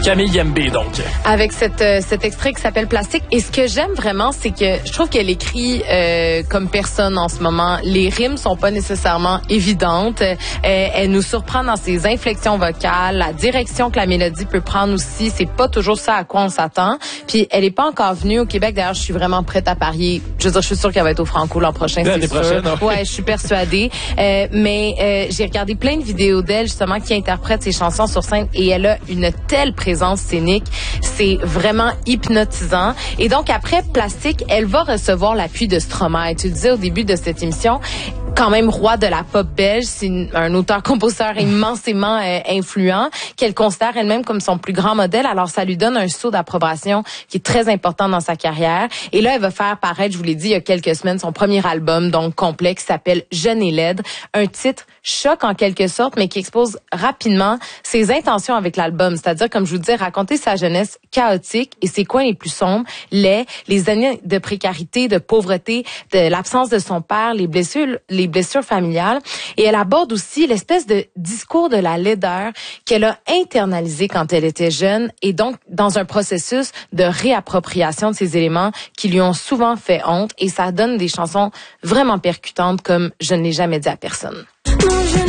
Camille Yembe, donc. Avec cet extrait qui s'appelle Plastique. Et ce que j'aime vraiment, c'est que je trouve qu'elle écrit comme personne en ce moment. Les rimes sont pas nécessairement évidentes. Elle nous surprend dans ses inflexions vocales, la direction que la mélodie peut prendre aussi. C'est pas toujours ça à quoi on s'attend. Puis elle est pas encore venue au Québec. D'ailleurs, je suis vraiment prête à parier. Je veux dire, je suis sûre qu'elle va être au Franco l'an prochain. L'année prochaine, ouais, je suis persuadée. Mais j'ai regardé plein de vidéos d'elle justement qui interprète ses chansons sur scène et elle a une telle présence scénique, c'est vraiment hypnotisant. Et donc après Plastique, elle va recevoir l'appui de Stromae. Tu le disais au début de cette émission, quand même roi de la pop belge, c'est un auteur-compositeur immensément influent, qu'elle considère elle-même comme son plus grand modèle. Alors ça lui donne un saut d'approbation qui est très important dans sa carrière. Et là, elle va faire paraître, je vous l'ai dit il y a quelques semaines, son premier album, donc complet, qui s'appelle Jeune et laide. Un titre choc en quelque sorte, mais qui expose rapidement ses intentions avec l'album. C'est-à-dire, comme je vous dis, raconter sa jeunesse chaotique et ses coins les plus sombres, les années de précarité, de pauvreté, de l'absence de son père, les blessures familiales. Et elle aborde aussi l'espèce de discours de la laideur qu'elle a internalisé quand elle était jeune et donc dans un processus de réappropriation de ces éléments qui lui ont souvent fait honte. Et ça donne des chansons vraiment percutantes comme Je ne l'ai jamais dit à personne.